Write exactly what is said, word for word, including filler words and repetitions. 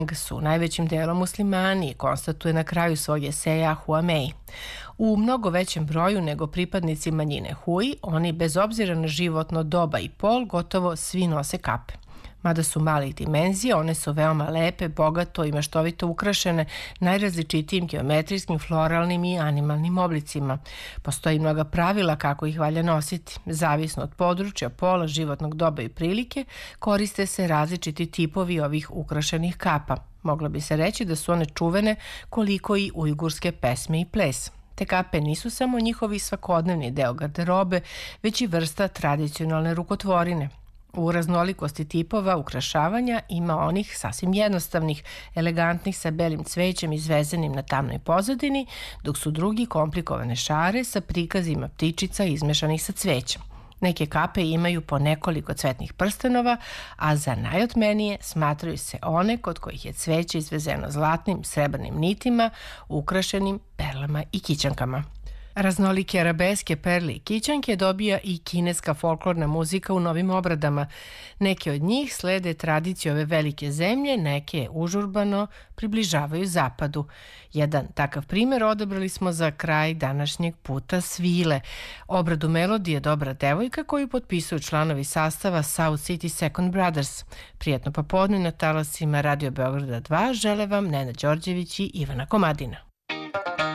su najvećim delom muslimani, konstatuje na kraju svog eseja Hua Mei. U mnogo većem broju nego pripadnici manjine Hui, oni bez obzira na životno doba i pol gotovo svi nose kape. Mada su malih dimenzija, one su veoma lepe, bogato i maštovito ukrašene najrazličitijim geometrijskim, floralnim i animalnim oblicima. Postoji mnoga pravila kako ih valja nositi. Zavisno od područja, pola, životnog doba i prilike, koriste se različiti tipovi ovih ukrašenih kapa. Moglo bi se reći da su one čuvene koliko i ujgurske pesme i ples. Te kape nisu samo njihovi svakodnevni deo garderobe, već i vrsta tradicionalne rukotvorine. U raznolikosti tipova ukrašavanja ima onih sasvim jednostavnih, elegantnih sa belim cvećem izvezenim na tamnoj pozadini, dok su drugi komplikovane šare sa prikazima ptičica izmešanih sa cvećem. Neke kape imaju po nekoliko cvetnih prstenova, a za najotmenije smatraju se one kod kojih je cveće izvezeno zlatnim, srebrnim nitima, ukrašenim perlama i kićankama. Raznolike arabeske, perle i kićanke dobija i kineska folklorna muzika u novim obradama. Neke od njih slede tradiciju ove velike zemlje, neke užurbano približavaju zapadu. Jedan takav primer odabrali smo za kraj današnjeg puta svile. Obradu melodije Dobra devojka koju potpisuju članovi sastava South City Second Brothers. Prijetno popodne na talasima Radio Beograda dva žele vam Nena Đorđević i Ivana Komadina.